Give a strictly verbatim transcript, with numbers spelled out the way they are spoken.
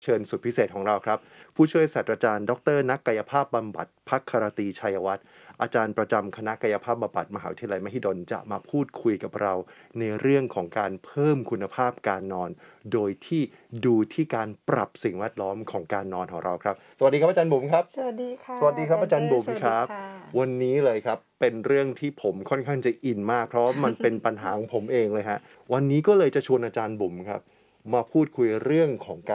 เชิญสุดพิเศษของเราครับผู้ช่วยศาสตราจารย์ดรนักกายภาพบำบัดภักครตีชัยวัฒน์อาจารย์ประจำคณะกายภาพบำบัดมหาวิทยาลัยมหิดลจะมาพูดคุยกับเราในเรื่องของการเพิ่มคุณภาพการนอนโดยที่ดูที่การปรับสิ่งแวดล้อมของการนอนของเราครับสวัสดีครับอาจารย์บุ๋มครับสวัสดีค่ะสวัสดีครับอาจารย์บุ๋มสวัสครับดีค่ะวันนี้เลยครับเป็นเรื่องที่ผมค่อนข้างจะอินมากเพราะว่ามันเป็นปัญหาของผมเองเลยฮะวันนี้ก็เลยจะชวนอาจารย์บุ๋มครับมาพูดคุยเรื่องของ